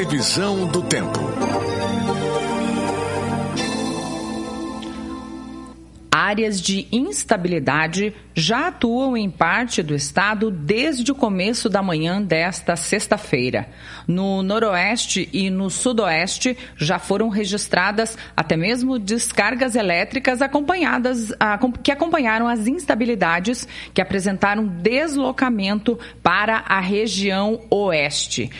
Previsão do tempo. Áreas de instabilidade já atuam em parte do estado desde o começo da manhã desta sexta-feira. No noroeste e no sudoeste já foram registradas até mesmo descargas elétricas que acompanharam as instabilidades que apresentaram deslocamento para a região oeste.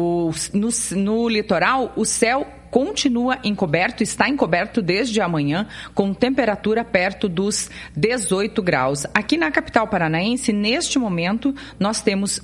No litoral, o céu continua está encoberto desde amanhã, com temperatura perto dos 18 graus. Aqui na capital paranaense, neste momento, nós temos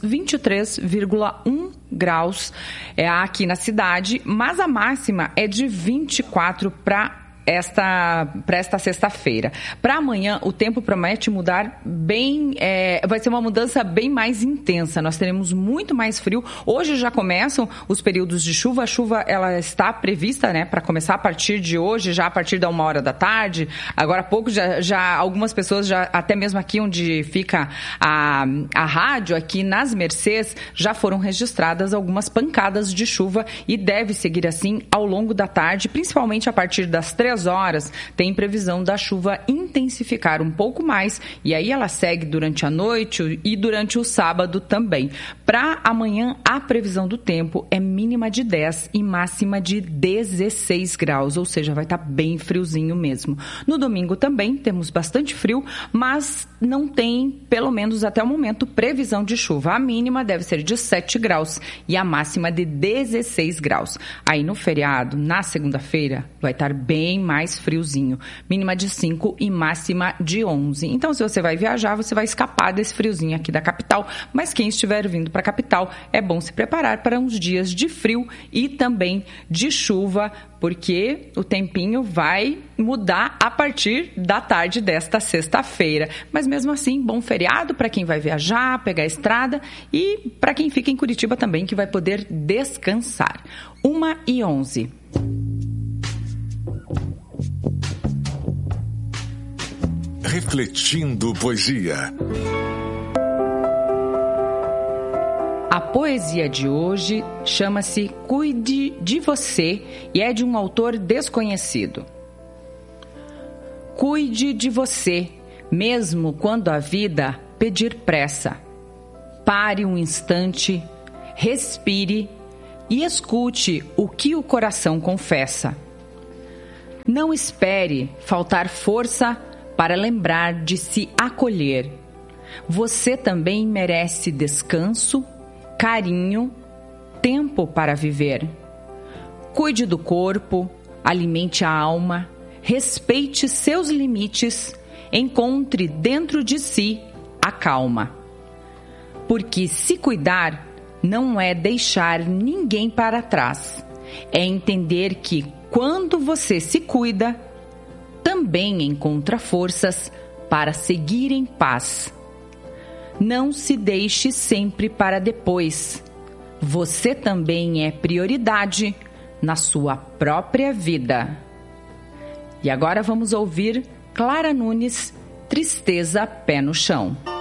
23,1 graus aqui na cidade, mas a máxima é de 24 para esta sexta-feira. Para amanhã, o tempo promete mudar vai ser uma mudança bem mais intensa. Nós teremos muito mais frio. Hoje já começam os períodos de chuva. A chuva ela está prevista, para começar a partir de hoje, já a partir da 1h da tarde. Agora há pouco já algumas pessoas, até mesmo aqui onde fica a rádio, aqui nas Mercês, já foram registradas algumas pancadas de chuva e deve seguir assim ao longo da tarde, principalmente a partir das 3 horas, tem previsão da chuva intensificar um pouco mais e aí ela segue durante a noite e durante o sábado também. Para amanhã, a previsão do tempo é mínima de 10 e máxima de 16 graus, ou seja, vai estar bem friozinho mesmo. No domingo também temos bastante frio, mas não tem, pelo menos até o momento, previsão de chuva. A mínima deve ser de 7 graus e a máxima de 16 graus. Aí no feriado, na segunda-feira, vai estar bem mais friozinho. Mínima de 5 e máxima de 11. Então, se você vai viajar, você vai escapar desse friozinho aqui da capital. Mas quem estiver vindo para a capital, é bom se preparar para uns dias de frio e também de chuva, porque o tempinho vai mudar a partir da tarde desta sexta-feira. Mas mesmo assim, bom feriado para quem vai viajar, pegar a estrada e para quem fica em Curitiba também, que vai poder descansar. 1h11. Refletindo poesia. A poesia de hoje chama-se Cuide de Você e é de um autor desconhecido. Cuide de você, mesmo quando a vida pedir pressa. Pare um instante, respire e escute o que o coração confessa. Não espere faltar força para lembrar de se acolher. Você também merece descanso, carinho, tempo para viver. Cuide do corpo, alimente a alma, respeite seus limites, encontre dentro de si a calma. Porque se cuidar não é deixar ninguém para trás, é entender que quando você se cuida, também encontra forças para seguir em paz. Não se deixe sempre para depois. Você também é prioridade na sua própria vida. E agora vamos ouvir Clara Nunes, Tristeza Pé no Chão.